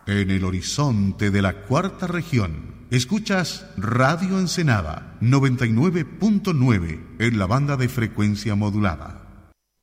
en el horizonte de la cuarta región. Escuchas Radio Ensenada 99.9 en la banda de frecuencia modulada.